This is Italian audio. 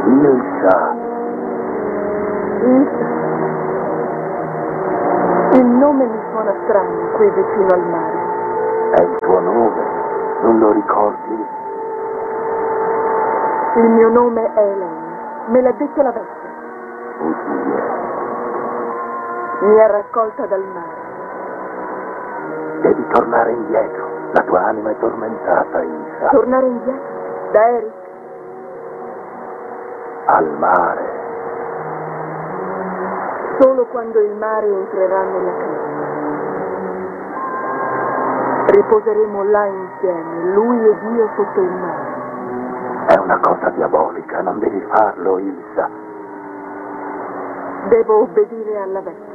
Ilsa. Ilsa. Il nome mi suona strano qui vicino al mare. È il tuo nome, non lo ricordi? Il mio nome è Elena, me l'ha detto la vecchia. Oddio. Mi ha raccolta dal mare. Devi tornare indietro, la tua anima è tormentata, Ilsa. Tornare indietro? Da Eric? Al mare. Solo quando il mare entrerà nella casa. Riposeremo là insieme, lui ed io sotto il mare. È una cosa diabolica, non devi farlo, Ilsa. Devo obbedire alla vecchia.